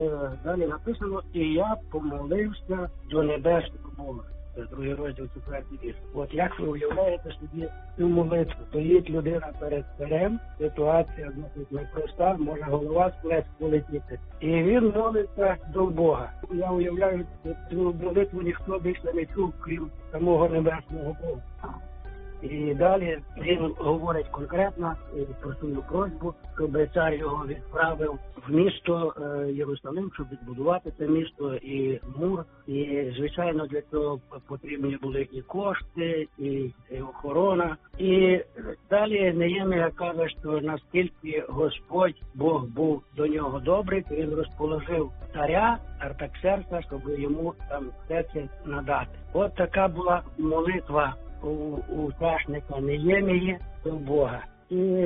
Далі написано, і я помолився до небесного Бога. Це другий розділ, 4-й вірш. От як ви уявляєте собі цю молитву? Стоїть людина перед царем, ситуація непроста, може голова з плеч полетіти. І він молиться до Бога. Я уявляю, цю молитву ніхто більше не чув, крім самого небесного Бога. І далі він говорить конкретно про свою просьбу, щоб цар його відправив в місто Єрусалим, щоб відбудувати це місто і мур. І, звичайно, для цього потрібні були і кошти, і охорона. І далі Неємія каже, що наскільки Господь, Бог був до нього добрий, то він розположив царя Артаксеркса, щоб йому там все це надати. От така була молитва у учасника Неємії до Бога. І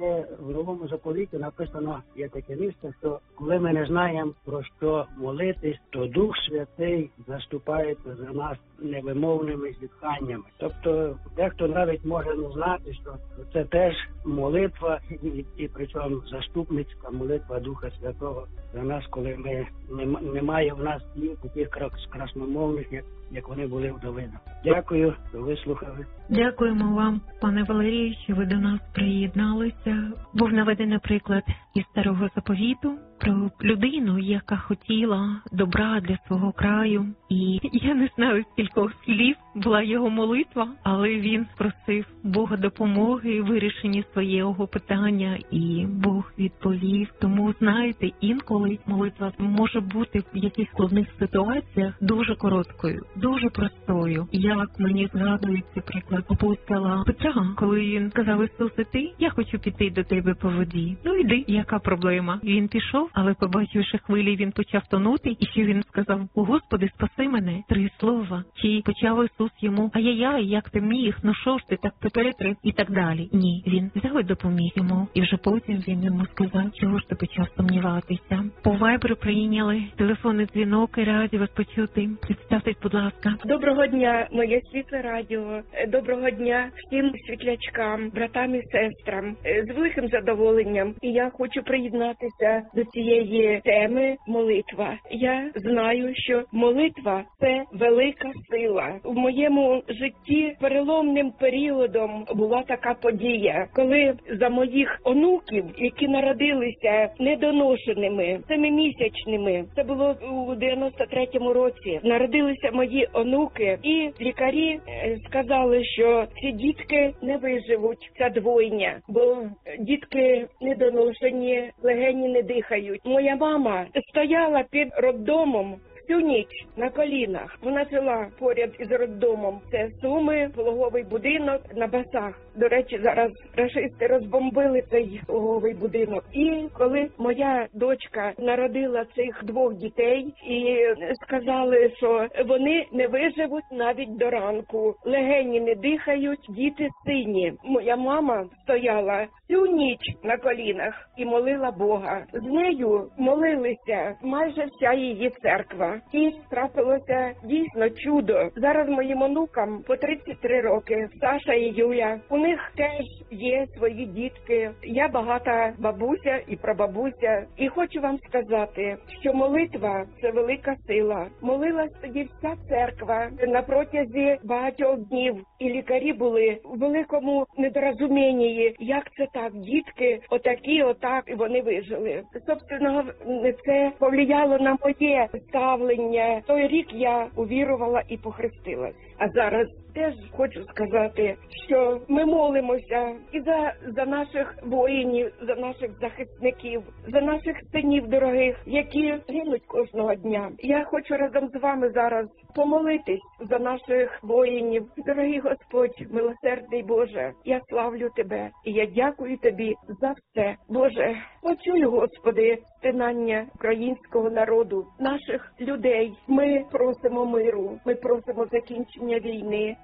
в Новому заповіті написано, є таке місце, що коли ми не знаємо, про що молитись, то Дух Святий заступається за нас невимовними зітханнями. Тобто дехто навіть може не знати, що це теж молитва, і причому заступницька молитва Духа Святого за нас, коли ми немає в нас слів таких красномовних, як вони були в Давида. Дякую, що вислухали. Дякуємо вам, пане Валерію, що ви до нас приєдналися. Був наведений приклад із Старого Заповіту про людину, яка хотіла добра для свого краю. І я не знаю, з кількох слів була його молитва, але він просив Бога допомоги в вирішенні свого питання, і Бог відповів. Тому, знаєте, інколи молитва може бути в якихось складних ситуаціях дуже короткою, дуже простою. Як мені згадується приклад апостола Петра, коли він сказав: Ісусе, я хочу піти до тебе по воді. Ну йди, яка проблема? Він пішов, але побачивши хвилі, він почав тонути, і що він сказав: Господи, спаси мене. 3 слова. Чи почав Ісус йому: ай-яй-яй, як ти міг, ну що ж ти, так тепер і так далі. Ні, він взяв і допоміг йому. І вже потім він йому сказав: чого ж ти почав сумніватися? По вайберу прийняли телефонний дзвінок і раді вас почути. Представтесь, будь ласка. Доброго дня, моє світле радіо. Доброго дня всім світлячкам, братам і сестрам. З великим задоволенням. І я хочу приєднатися до цієї теми молитва. Я знаю, що молитва – це велика сила. В моєму житті переломним періодом була така подія, коли за моїх онуків, які народилися недоношеними, 7-місячними, це було у 93-му році, народилися мої онуки, і лікарі сказали, що ці дітки не виживуть, ця двойня, бо дітки недоношені, легені не дихають. Моя мама стояла під роддомом всю ніч на колінах. Вона жила поряд із роддомом. Це Суми, пологовий будинок на Басах. До речі, зараз рашисти розбомбили цей пологовий будинок. І коли моя дочка народила цих 2 дітей, і сказали, що вони не виживуть навіть до ранку. Легені не дихають, діти сині. Моя мама стояла всю ніч на колінах і молила Бога. З нею молилися майже вся її церква. І трапилося дійсно чудо. Зараз моїм онукам по 33 роки, Саша і Юля. У них теж є свої дітки. Я багата бабуся і прабабуся. І хочу вам сказати, що молитва – це велика сила. Молилась тоді вся церква на протязі багатьох днів. І лікарі були у великому недорозумінні, як це так, дітки отакі, отак, і вони вижили. Собственно, це повлияло на моє ставлення. Той рік я увірувала і похрестилась. А зараз теж хочу сказати, що ми молимося і за наших воїнів, за наших захисників, за наших синів дорогих, які гинуть кожного дня. Я хочу разом з вами зараз помолитись за наших воїнів. Дорогий Господь, милосердний Боже, я славлю Тебе і я дякую Тобі за все. Боже, почуй, Господи, стенання українського народу, наших людей. Ми просимо миру, ми просимо закінчення війни.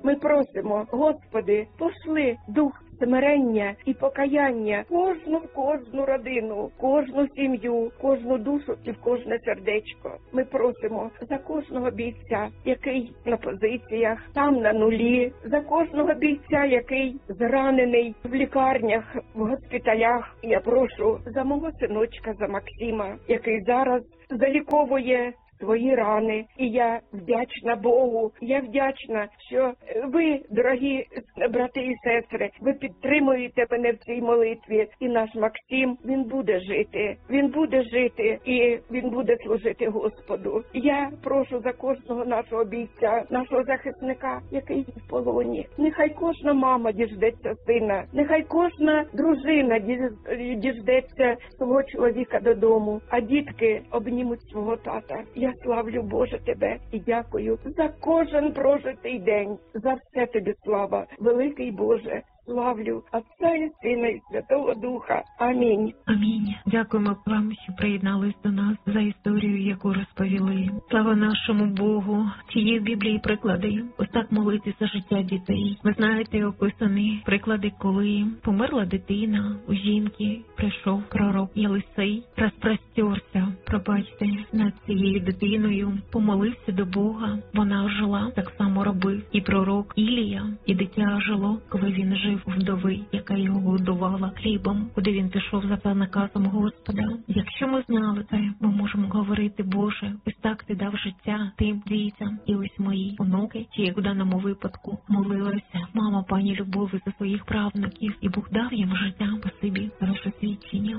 Ми просимо, Господи, пошли дух смирення і покаяння кожну родину, кожну сім'ю, кожну душу і в кожне сердечко. Ми просимо за кожного бійця, який на позиціях, там на нулі, за кожного бійця, який зранений в лікарнях, в госпіталях. Я прошу за мого синочка, за Максима, який зараз заліковує свої рани. І я вдячна Богу, я вдячна, що ви, дорогі брати і сестри, ви підтримуєте мене в цій молитві. І наш Максим, він буде жити і він буде служити Господу. Я прошу за кожного нашого бійця, нашого захисника, який в полоні. Нехай кожна мама діждеться сина, нехай кожна дружина діждеться свого чоловіка додому, а дітки обнімуть свого тата. Я славлю, Боже, Тебе і дякую за кожен прожитий день. За все Тобі слава, великий Боже. Славлю Отця і Сина і Святого Духа. Амінь. Амінь. Дякуємо вам, що приєднались до нас, за історію, яку розповіли. Слава нашому Богу. Чи є в Біблії приклади? Ось так молитися за життя дітей. Ви знаєте, описані приклади, коли померла дитина, у жінки прийшов пророк Єлисей, розпростерся, пробачте, над цією дитиною, помолився до Бога. Вона жила, так само робив і пророк Ілія, і дитя жило, коли він жив вдови, яка його годувала хлібом, куди він пішов за наказом Господа. Якщо ми знали це, ми можемо говорити: Боже, ось так Ти дав життя тим дітям, і ось мої онуки, чи як в даному випадку молилася мама пані Любові за своїх правнуків, і Бог дав їм життя. Спасибі за ваше свідчення.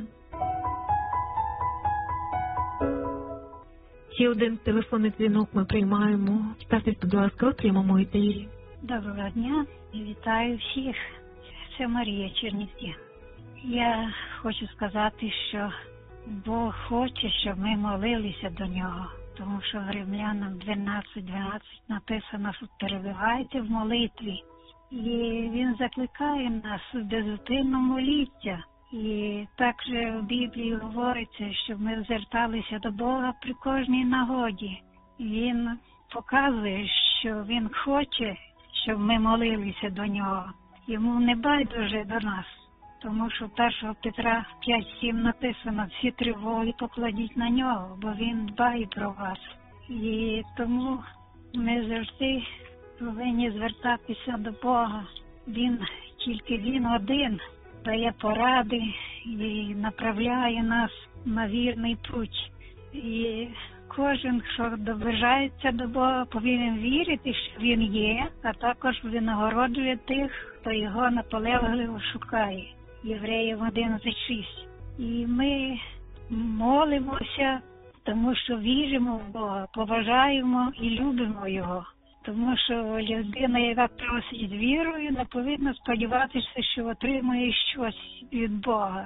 Ще один телефонний дзвінок ми приймаємо. Ставте, будь ласка, у прямому етері. Доброго дня і вітаю всіх. Це Марія, Чернівці. Я хочу сказати, що Бог хоче, щоб ми молилися до Нього. Тому що в Римлянам 12:12 написано, що перебувайте в молитві. І Він закликає нас в безупинне моліття. І також в Біблії говориться, щоб ми зверталися до Бога при кожній нагоді. Він показує, що Він хоче, щоб ми молилися до Нього. Йому не байдуже до нас, тому що 1 Петра 5:7 написано: всі тривоги покладіть на Нього, бо Він дбає про вас. І тому ми завжди повинні звертатися до Бога. Тільки Він один дає поради і направляє нас на вірний путь. І кожен, хто доближається до Бога, повинен вірити, що Він є, а також винагороджує тих, хто Його наполегливо шукає. Євреїв 11:6. І ми молимося, тому що віримо в Бога, поважаємо і любимо Його. Тому що людина, яка просить вірою, не повинна сподіватися, що отримує щось від Бога.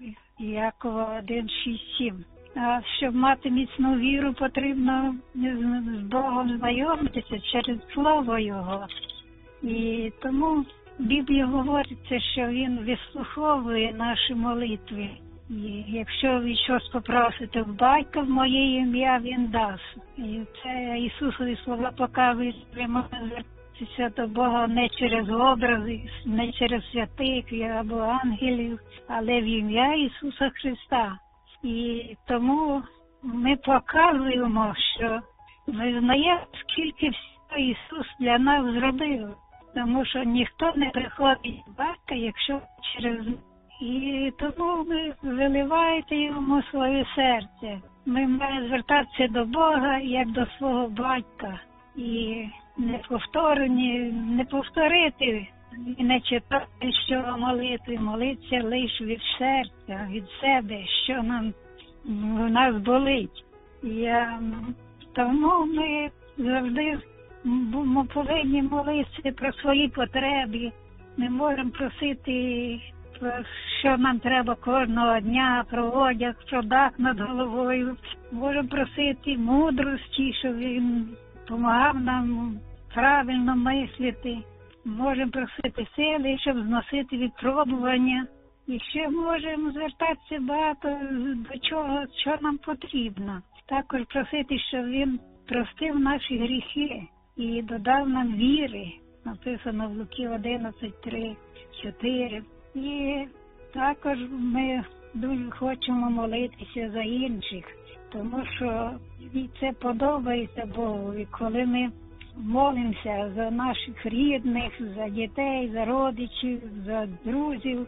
Якова 1:6-7. А щоб мати міцну віру, потрібно з Богом знайомитися через Слово Його. І тому в Біблії говориться, що Він вислуховує наші молитви. І якщо ви щось попросите в Батька в моє ім'я, Він дасть. І це Ісусові слова показують, що ми можемо звертатися до Бога не через образи, не через святих або ангелів, але в ім'я Ісуса Христа. І тому ми показуємо, що ми знаємо, скільки всього Ісус для нас зробив. Тому що ніхто не приходить до Батька, якщо через... І тому ви виливаєте Йому своє серце. Ми маємо звертатися до Бога, як до свого Батька. І не повторити, і не читати, що молитви, молитися лише від серця, від себе, що в нас болить. Тому ми завжди повинні молитися про свої потреби. Ми можемо просити, що нам треба кожного дня, про одяг, про дах над головою. Можемо просити мудрості, щоб Він допомагав нам правильно мислити. Можемо просити сили, щоб зносити випробування. І ще можемо звертатися багато до чого, що нам потрібно. Також просити, щоб Він простив наші гріхи і додав нам віри. написано в Луки 11:3-4. І також ми дуже хочемо молитися за інших, тому що це подобається Богу. І коли ми молимося за наших рідних, за дітей, за родичів, за друзів,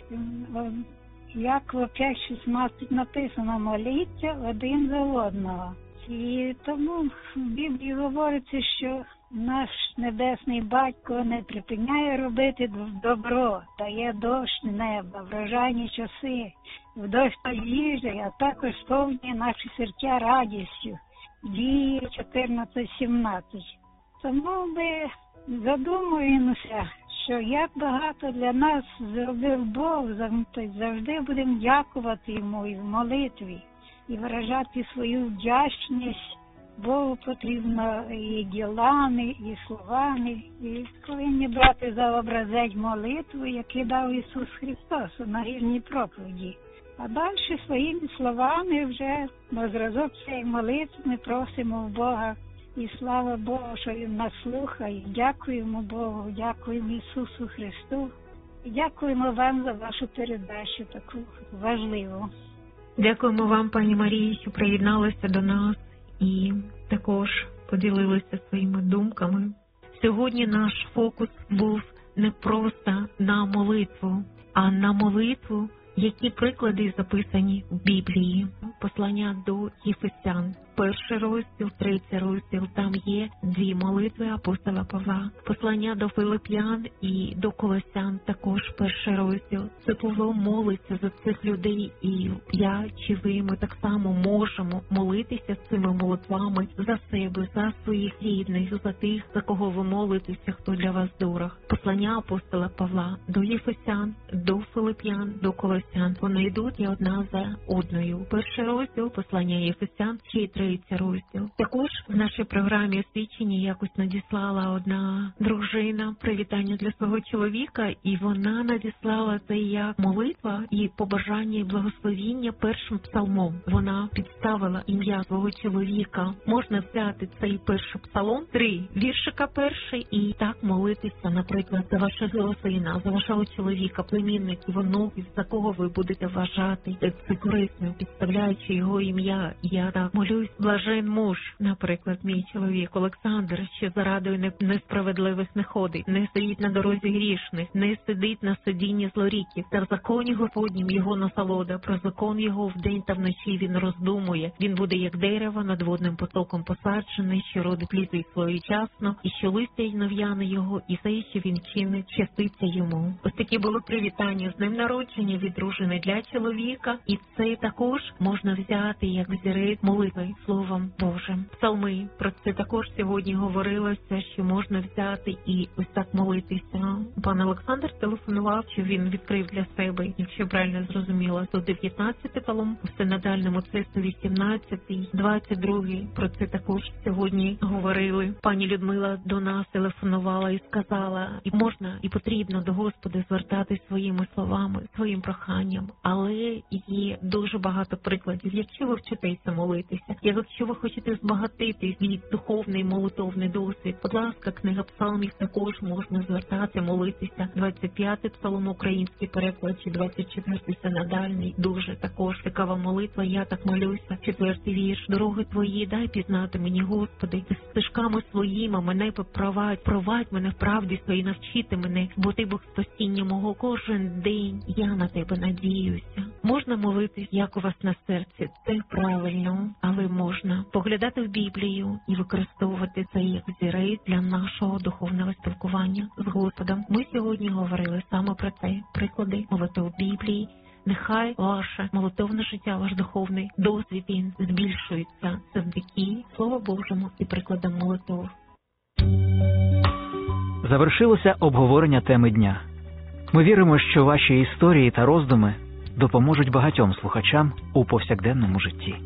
як в 5:16 написано, моліться один за одного. І тому в Біблії говориться, що наш Небесний Батько не припиняє робити добро, дає дощ неба, врожайні часи, в дощ та їжі, а також сповнює наші серця радістю. Дії 14:17. Тому ми задумуємося, що як багато для нас зробив Бог, завжди будемо дякувати Йому і в молитві, і виражати свою вдячність. Богу потрібно і ділами, і словами, і повинні брати за образець молитву, яку дав Ісус Христос у нагірній проповіді. А далі своїми словами вже на зразок цієї молитви ми просимо в Бога. І слава Богу, що Він нас слухає. Дякуємо Богу, дякуємо Ісусу Христу. І дякуємо вам за вашу передачу таку важливу. Дякуємо вам, пані Марії, що приєдналися до нас і також поділилися своїми думками. Сьогодні наш фокус був не просто на молитву, а на молитву, які приклади записані в Біблії. Послання до Єфесян, 1 розділ, 3 розділ, там є 2 молитви апостола Павла. Послання до Филип'ян і до Колосян також 1 розділ. Це Павло молиться за цих людей, і я чи ви, ми так само можемо молитися цими молитвами за себе, за своїх рідних, за тих, за кого ви молитеся, хто для вас дорог. Послання апостола Павла до Єфесян, до Филип'ян, до Колосян. Вони йдуть і одна за одною. 1 розділ, послання Єфесян, ще 3 розділ. Також в нашій програмі освічення якось надіслала одна дружина привітання для свого чоловіка, і вона надіслала це як молитва і побажання і благословіння першим псалмом. Вона підставила ім'я свого чоловіка. Можна взяти цей перший псалом, 3 віршика перший, і так молитися, наприклад, за вашого сина, за вашого чоловіка, племінників, онуків, за кого ви будете вважати це корисним, підставляючи його ім'я. Я так молюсь, блажен муж, наприклад, мій чоловік Олександр, що зарадою несправедливих не ходить, не стоїть на дорозі грішних, не сидить на сидінні злоріків. Та в законі Господнім його насолода, про закон його вдень та вночі він роздумує. Він буде як дерево над водним потоком посаджений, що родить пліди своєчасно, і що листя й нов'яне його, і все, що він чинить, щаститься йому. Ось такі були привітання з днем народження від дружини для чоловіка, і це також можна взяти як взірець молитви Словом Божим. Псалми, про це також сьогодні говорилося, що можна взяти і ось так молитися. Пан Олександр телефонував, що він відкрив для себе, якщо правильно зрозуміла, 119 псалом, у синодальному це 118, 22, про це також сьогодні говорили. Пані Людмила до нас телефонувала і сказала, і можна, і потрібно до Господа звертати своїми словами, своїм проханням, але є дуже багато прикладів. Якщо ви вчитеся молитися, якщо ви хочете збагатити свій духовний молитовний досвід, будь ласка, книга псалмів також можна звертати, молитися. 25-й псалом український переклад, чи 24-й синодальний, дуже також цікава молитва. Я так молюся. 4-й вірш. Дороги твої дай пізнати мені, Господи, ти стежками своїми мене провадь мене в правді своїй, навчити мене, бо ти Бог спасіння мого, кожен день я на тебе надіюся. Можна молитись, як у вас на серці, це правильно, але можна поглядати в Біблію і використовувати це як взірець для нашого духовного спілкування з Господом. Ми сьогодні говорили саме про це, приклади молитви в Біблії. Нехай ваше молитовне життя, ваш духовний досвід, він збільшується завдяки Слову Божому і прикладам молитв. Завершилося обговорення теми дня. Ми віримо, що ваші історії та роздуми допоможуть багатьом слухачам у повсякденному житті.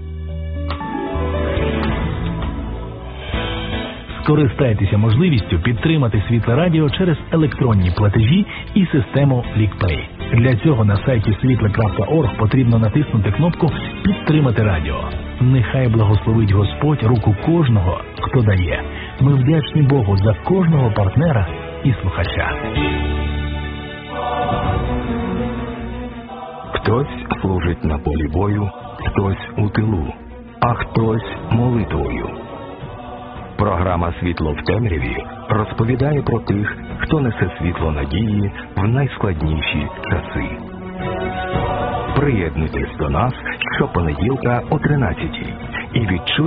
Скористайтеся можливістю підтримати Світле Радіо через електронні платежі і систему LinkPay. Для цього на сайті світле.орг потрібно натиснути кнопку «Підтримати радіо». Нехай благословить Господь руку кожного, хто дає. Ми вдячні Богу за кожного партнера і слухача. Хтось служить на полі бою, хтось у тилу, а хтось молитвою. Програма «Світло в темряві» розповідає про тих, хто несе світло надії в найскладніші часи. Приєднуйтесь до нас щопонеділка о 13-й і відчуйте